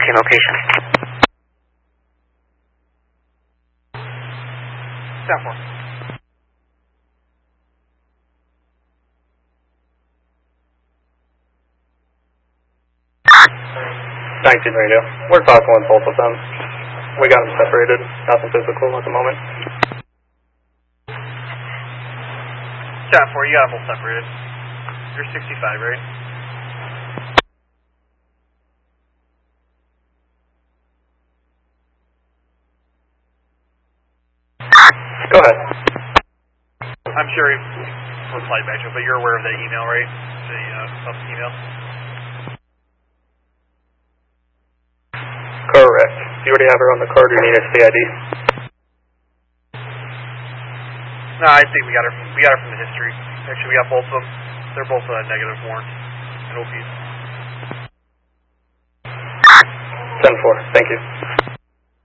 approaching location. 10-4. Radio. We're talking with both of them. We got them separated. Nothing physical at the moment. 10-4, you got them both separated. You're 65, right? Go ahead. I'm sure he replied back to it, but you're aware of that email, right? The email? Correct. You already have her on the card, or you need a CID? No, I think we got her from the history. Actually, we got both of them. They're both negative warrants and OPs. 10-4. Thank you.